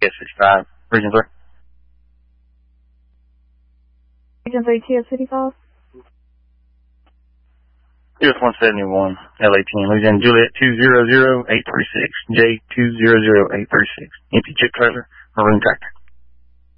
TS55, Region 3. Region 3, TS55. US 171, LA10, Louisiana Juliet 200836, J200836. Empty chip trailer, maroon tractor.